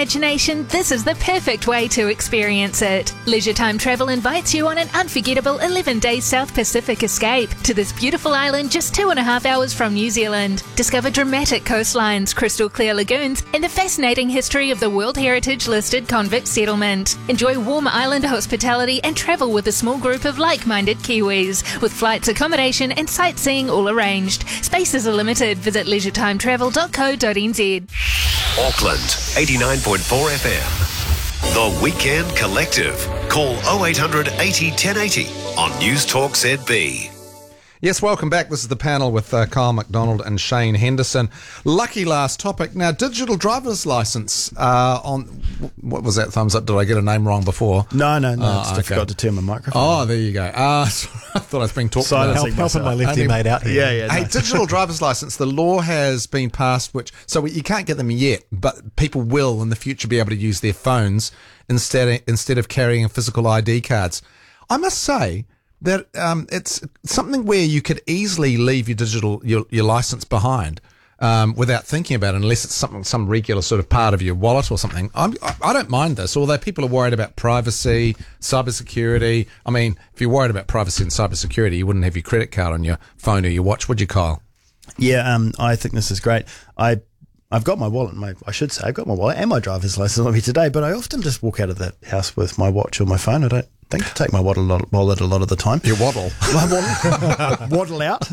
imagination, this is the perfect way to experience it. Leisure Time Travel invites you on an unforgettable 11-day South Pacific escape to this beautiful island just 2.5 hours from New Zealand. Discover dramatic coastlines, crystal clear lagoons, and the fascinating history of the World Heritage listed convict settlement. Enjoy warm island hospitality and travel with a small group of like-minded Kiwis, with flights, accommodation and sightseeing all arranged. Spaces are limited. Visit leisuretimtravel.co.nz. Auckland, 89.4 FM. The Weekend Collective. Call 0800 80 1080 on News Talk ZB. Yes, welcome back. This is the panel with Kyle McDonald and Shane Henderson. Lucky last topic. Now, digital driver's licence on... What was that thumbs up? Did I get a name wrong before? No. I forgot to turn my microphone. Oh, there you go. I thought I was being talked about. Helping my lefty mate out here. Yeah. Hey, digital driver's licence, the law has been passed, so you can't get them yet, but people will in the future be able to use their phones instead of carrying physical ID cards. I must say that it's something where you could easily leave your license behind without thinking about it, unless it's some regular sort of part of your wallet or something. I don't mind this, although people are worried about privacy, cybersecurity. I mean, if you're worried about privacy and cybersecurity, you wouldn't have your credit card on your phone or your watch, would you, Kyle? Yeah, I think this is great. I've got my wallet, I've got my wallet and my driver's license on me today, but I often just walk out of the house with my watch or my phone. I don't think to take my wallet a lot of the time. Your waddle. My waddle. Waddle out.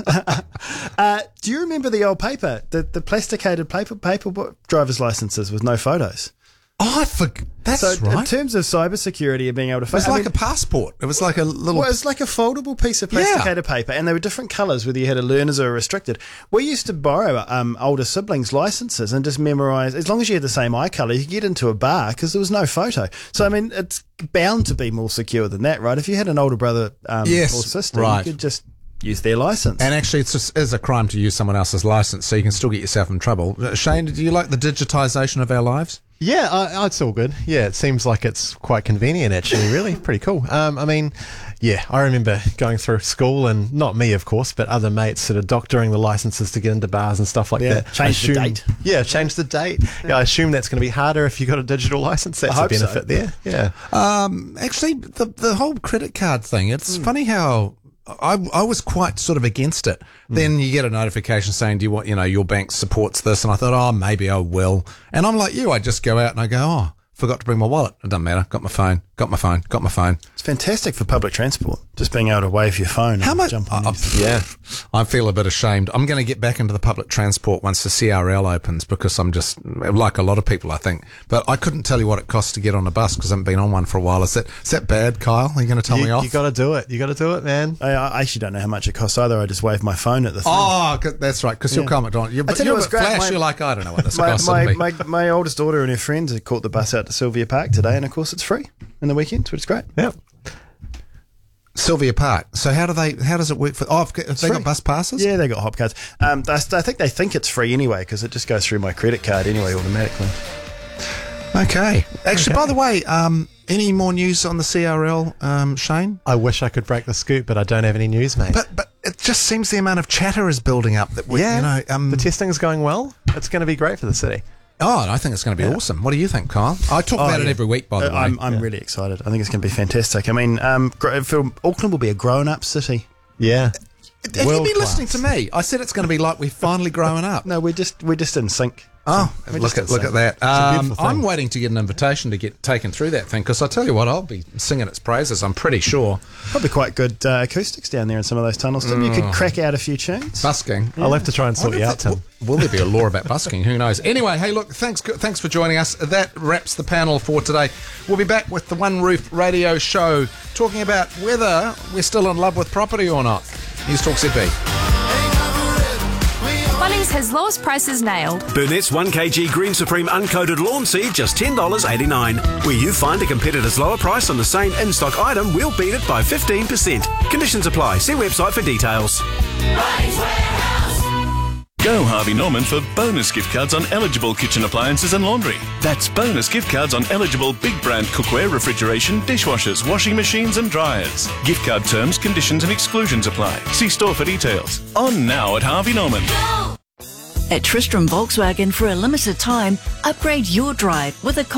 Do you remember the old paper, the plasticated paper driver's licenses with no photos? Oh, I forgot. That's so right. In terms of cybersecurity and being able to... It was like a passport. It was like a little... Well, it was like a foldable piece of plasticated paper, and they were different colours, whether you had a learners or a restricted. We used to borrow older siblings' licences and just memorise... As long as you had the same eye colour, you could get into a bar because there was no photo. So, I mean, it's bound to be more secure than that, right? If you had an older brother or sister, you could just use their licence. And actually, it's a crime to use someone else's licence, so you can still get yourself in trouble. Shane, do you like the digitisation of our lives? Yeah, it's all good. Yeah, it seems like it's quite convenient, actually, really. Pretty cool. I mean, yeah, I remember going through school, and not me, of course, but other mates sort of doctoring the licenses to get into bars and stuff like that. Change the date. Yeah, change the date. Yeah, I assume that's going to be harder if you got a digital license. That's a benefit there. Yeah. Actually, the whole credit card thing, it's funny how... I was quite sort of against it. Then you get a notification saying, do you want, your bank supports this? And I thought, maybe I will. And I'm like you, I just go out and I go, forgot to bring my wallet. It doesn't matter. Got my phone. It's fantastic for public transport, just being able to wave your phone. How much? Jump on I feel a bit ashamed. I'm going to get back into the public transport once the CRL opens because I'm just like a lot of people, I think. But I couldn't tell you what it costs to get on a bus because I haven't been on one for a while. Is that bad, Kyle? Are you going to tell me off? You got to do it. You got to do it, man. I actually don't know how much it costs either. I just wave my phone at the thing. Oh, that's right. Because you're Kyle McDonald. You're a bit flash. You're like, I don't know what this costs. My oldest daughter and her friends had caught the bus out to Sylvia Park today, and of course it's free in the weekends, which is great. Yeah. Sylvia Park. So how does it work for? Have they got bus passes? Yeah, they got hop cards. I think they think it's free anyway because it just goes through my credit card anyway automatically. Okay. Actually, by the way, any more news on the CRL, Shane? I wish I could break the scoop, but I don't have any news, mate. But it just seems the amount of chatter is building up that the testing's going well. It's going to be great for the city. Oh, I think it's going to be awesome. What do you think, Kyle? I talk about it every week, by the way. I'm really excited. I think it's going to be fantastic. I mean, Auckland will be a grown-up city. Yeah. Have you been listening to me? I said it's going to be like we're finally growing up. No, we're just in sync. Oh, look at that. I'm waiting to get an invitation to get taken through that thing because I tell you what, I'll be singing its praises, I'm pretty sure. Probably quite good acoustics down there in some of those tunnels, Tim. You could crack out a few tunes. Busking. I'll have to try and sort you out, Tim. Will there be a law about busking? Who knows? Anyway, hey, look, thanks for joining us. That wraps the panel for today. We'll be back with the One Roof Radio Show talking about whether we're still in love with property or not. News Talk ZB. Bunnings has lowest prices nailed. Burnett's 1kg Green Supreme uncoated lawn seed, just $10.89. Where you find a competitor's lower price on the same in-stock item, we'll beat it by 15%. Conditions apply. See website for details. Go Harvey Norman for bonus gift cards on eligible kitchen appliances and laundry. That's bonus gift cards on eligible big brand cookware, refrigeration, dishwashers, washing machines and dryers. Gift card terms, conditions and exclusions apply. See store for details. On now at Harvey Norman. At Tristram Volkswagen, for a limited time, upgrade your drive with a